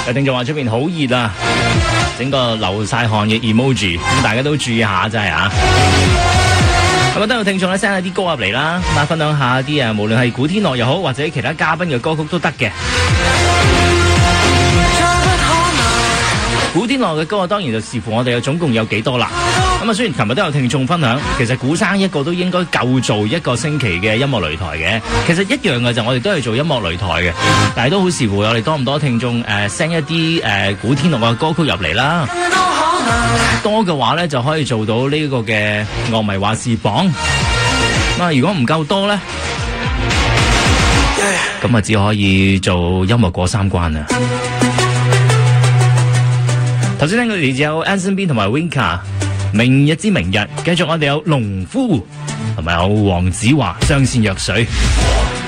有聽眾話出邊好熱啊，整個流晒汗嘅 emoji， 咁大家都注意下真係啊。咁都有聽眾咧 send 下啲歌入嚟啦，咁啊分享下啲無論係古天樂又好，或者其他嘉賓嘅歌曲都得嘅。古天樂嘅歌當然就視乎我哋總共有幾多啦。咁啊，雖然琴日都有聽眾分享，其實古生一個都應該夠做一個星期嘅音樂擂台嘅。其實一樣嘅就我哋都係做音樂擂台嘅，但係都好視乎我哋多唔多聽眾send 一啲古天樂嘅歌曲入嚟啦。多嘅話咧就可以做到呢個嘅樂迷話事榜。咁如果唔夠多咧，咁啊只可以做音樂過三關啊。頭先聽佢哋有 Anson B 同埋 Winka， 明日之明日，繼續我哋有農夫同埋有黃子華雙線藥水。